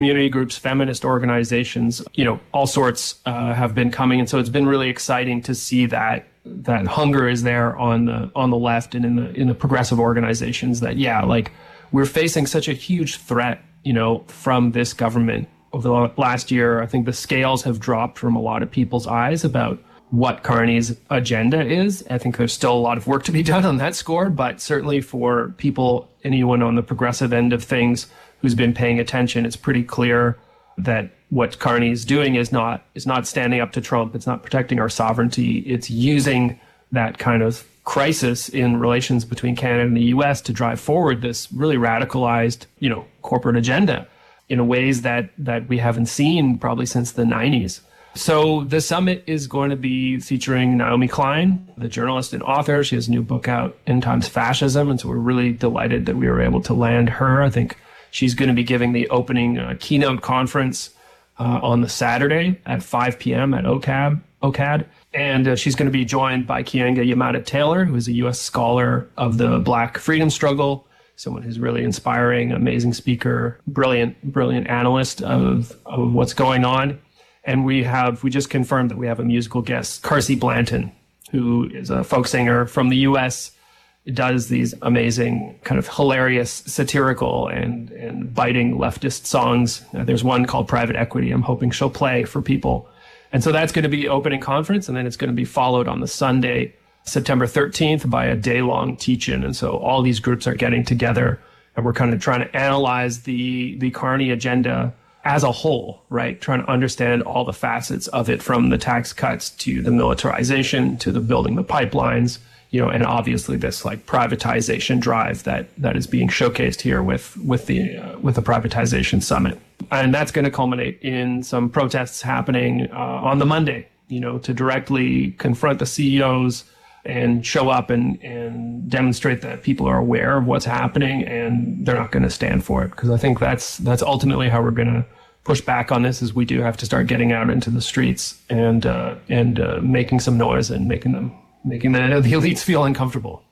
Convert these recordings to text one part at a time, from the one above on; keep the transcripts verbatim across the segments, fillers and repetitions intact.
community groups, feminist organizations, you know, all sorts uh, have been coming. And so it's been really exciting to see that that hunger is there on the on the left and in the in the progressive organizations that, yeah, like we're facing such a huge threat, you know, from this government. Over the last year, I think the scales have dropped from a lot of people's eyes about what Carney's agenda is. I think there's still a lot of work to be done on that score, but certainly for people, anyone on the progressive end of things who's been paying attention, it's pretty clear that what Carney's doing is not is not standing up to Trump. It's not protecting our sovereignty. It's using that kind of crisis in relations between Canada and the U S to drive forward this really radicalized, you know, corporate agenda in ways that that we haven't seen probably since the nineties. So the summit is going to be featuring Naomi Klein, the journalist and author. She has a new book out, End Times Fascism, and so we're really delighted that we were able to land her. I think she's going to be giving the opening uh, keynote conference uh, on the Saturday at five p.m. at O C A B, O C A D. And uh, she's going to be joined by Keeanga-Yamahtta Taylor, who is a U S scholar of the Black freedom struggle, someone who's really inspiring, amazing speaker, brilliant, brilliant analyst of, of what's going on. And we have, we just confirmed that we have a musical guest, Carsey Blanton, who is a folk singer from the U S, does these amazing kind of hilarious, satirical and, and biting leftist songs. Uh, there's one called Private Equity I'm hoping she'll play for people. And so that's going to be opening conference, and then it's going to be followed on the Sunday, September thirteenth, by a day-long teach-in. And so all these groups are getting together, and we're kind of trying to analyze the, the Carney agenda as a whole, right? Trying to understand all the facets of it, from the tax cuts to the militarization to the building the pipelines, you know, and obviously this like privatization drive that that is being showcased here with with the uh, with the privatization summit, and that's going to culminate in some protests happening uh, on the Monday, you know, to directly confront the C E Os and show up and and demonstrate that people are aware of what's happening and they're not going to stand for it. Because I think that's that's ultimately how we're going to push back on this, is we do have to start getting out into the streets and uh, and uh, making some noise and making them making the, the elites feel uncomfortable.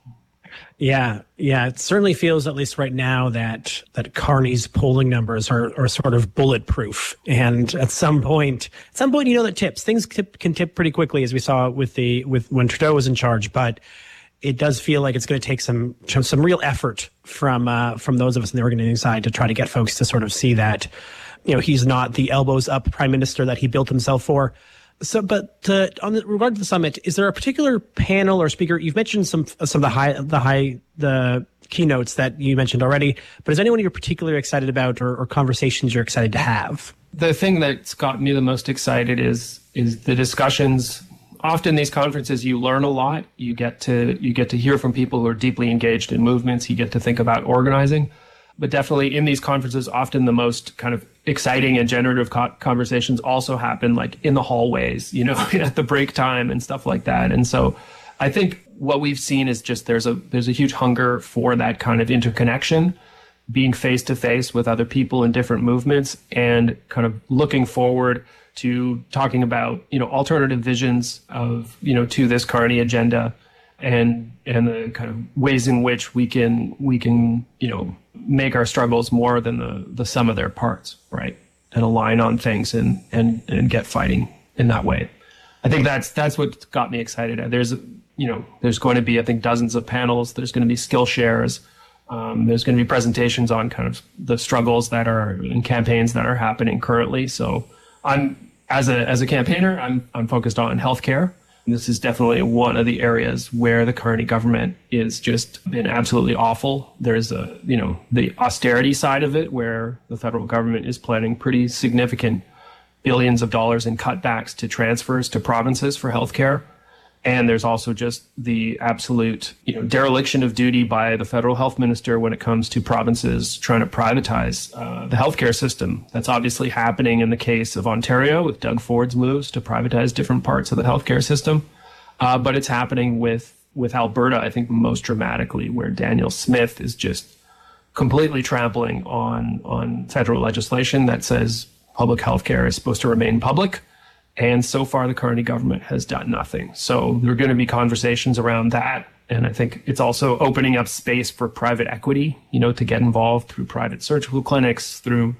Yeah, yeah, it certainly feels, at least right now, that that Carney's polling numbers are, are sort of bulletproof. And at some point, at some point, you know, that tips things tip, can tip pretty quickly, as we saw with the with when Trudeau was in charge. But it does feel like it's going to take some some real effort from uh, from those of us on the organizing side to try to get folks to sort of see that, you know, he's not the elbows up prime minister that he built himself for. So, but uh, on the regard to the summit, is there a particular panel or speaker? You've mentioned some some of the high the high the keynotes that you mentioned already, but is anyone you're particularly excited about, or, or conversations you're excited to have? The thing that's got me the most excited is is the discussions. Often these conferences, you learn a lot. You get to you get to hear from people who are deeply engaged in movements. You get to think about organizing. But definitely in these conferences, often the most kind of exciting and generative co- conversations also happen like in the hallways, you know, at the break time and stuff like that. And so I think what we've seen is just there's a there's a huge hunger for that kind of interconnection, being face to face with other people in different movements, and kind of looking forward to talking about, you know, alternative visions of, you know, to this Carney agenda, and and the kind of ways in which we can we can, you know, make our struggles more than the, the sum of their parts, right? And align on things and, and, and get fighting in that way. I think that's that's what got me excited. There's, you know, there's going to be, I think, dozens of panels. There's going to be skill shares. Um, there's going to be presentations on kind of the struggles that are in campaigns that are happening currently. So I'm, as a as a campaigner, I'm I'm focused on healthcare. This is definitely one of the areas where the Carney government is just been absolutely awful. There's a, you know, the austerity side of it, where the federal government is planning pretty significant billions of dollars in cutbacks to transfers to provinces for healthcare. And there's also just the absolute, you know, dereliction of duty by the federal health minister when it comes to provinces trying to privatize uh, the healthcare system. That's obviously happening in the case of Ontario with Doug Ford's moves to privatize different parts of the healthcare system. Uh, but it's happening with, with Alberta, I think, most dramatically, where Danielle Smith is just completely trampling on, on federal legislation that says public healthcare is supposed to remain public. And so far, the Carney government has done nothing. So there are going to be conversations around that. And I think it's also opening up space for private equity, you know, to get involved through private surgical clinics, through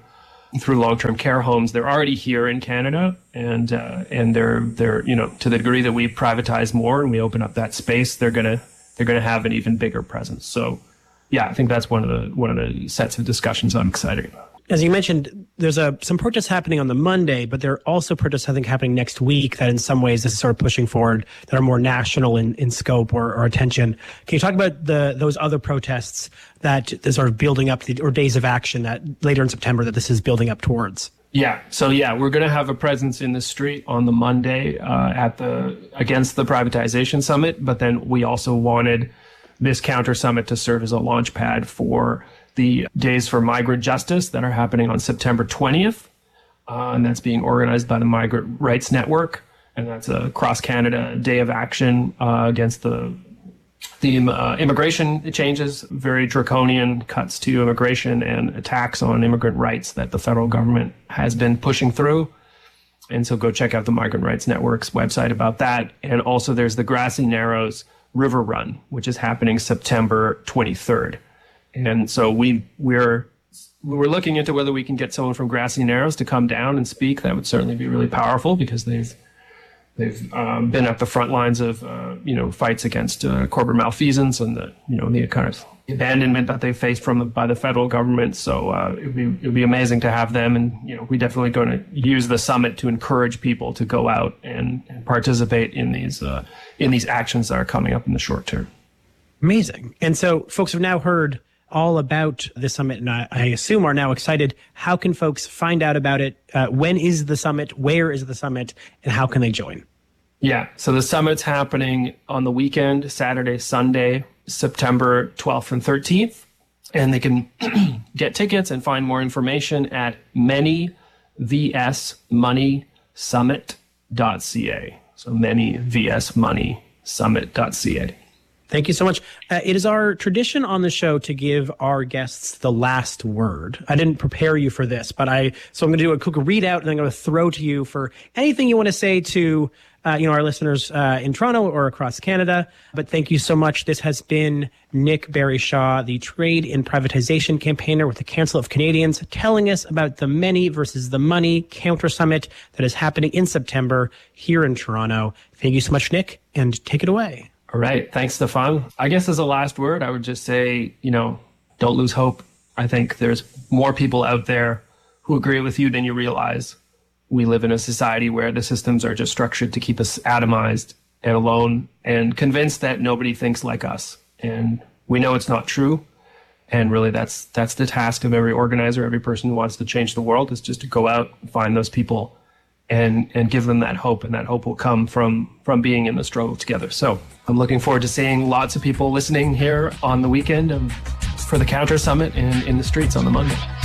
through long-term care homes. They're already here in Canada, and uh, and they're they're you know, to the degree that we privatize more and we open up that space, they're gonna they're gonna have an even bigger presence. So, yeah, I think that's one of the one of the sets of discussions I'm excited about. As you mentioned, there's a some protests happening on the Monday, but there are also protests, I think, happening next week that in some ways this is sort of pushing forward that are more national in, in scope or, or attention. Can you talk about the those other protests that is sort of building up, the, or days of action that later in September that this is building up towards? Yeah. So, yeah, we're going to have a presence in the street on the Monday uh, at the against the privatization summit. But then we also wanted this counter summit to serve as a launch pad for the Days for Migrant Justice that are happening on September twentieth. Uh, and that's being organized by the Migrant Rights Network. And that's a cross-Canada day of action uh, against the the uh, immigration changes, very draconian cuts to immigration and attacks on immigrant rights that the federal government has been pushing through. And so go check out the Migrant Rights Network's website about that. And also there's the Grassy Narrows River Run, which is happening September twenty-third. And so we we're we're looking into whether we can get someone from Grassy Narrows to come down and speak. That would certainly be really powerful because they've they've um, been at the front lines of uh, you know fights against uh, corporate malfeasance and the you know the kind of abandonment that they faced from the, by the federal government. So uh, it'd be it'd be amazing to have them, and you know we definitely going to use the summit to encourage people to go out and, and participate in these uh, in these actions that are coming up in the short term. Amazing. And so folks have now heard all about the summit, and I, I assume are now excited. How can folks find out about it? Uh, when is the summit? Where is the summit? And how can they join? Yeah, so the summit's happening on the weekend, Saturday, Sunday, September twelfth and thirteenth. And they can get tickets and find more information at many v s money summit dot c a. So many v s money summit dot c a. Thank you so much. Uh, it is our tradition on the show to give our guests the last word. I didn't prepare you for this, but I so I'm going to do a quick readout, and I'm going to throw to you for anything you want to say to uh, you know our listeners uh, in Toronto or across Canada. But thank you so much. This has been Nick Barry-Shaw, the Trade and Privatization Campaigner with the Council of Canadians, telling us about the Many versus the Money Counter Summit that is happening in September here in Toronto. Thank you so much, Nick, and take it away. All right. Thanks, Stefan. I guess as a last word, I would just say, you know, don't lose hope. I think there's more people out there who agree with you than you realize. We live in a society where the systems are just structured to keep us atomized and alone and convinced that nobody thinks like us. And we know it's not true. And really, that's that's the task of every organizer, every person who wants to change the world, is just to go out and find those people and and give them that hope, and that hope will come from from being in the struggle together. So I'm looking forward to seeing lots of people listening here on the weekend of, for the Counter Summit and in the streets on the Monday.